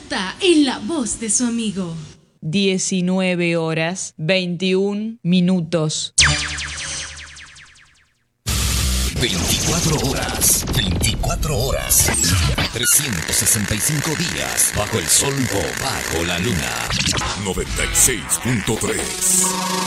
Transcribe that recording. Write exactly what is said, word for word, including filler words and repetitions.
exacta en la voz de su amigo. diecinueve horas, veintiún minutos. veinticuatro horas, veinticuatro horas, trescientos sesenta y cinco días, bajo el sol o bajo la luna. noventa y seis punto tres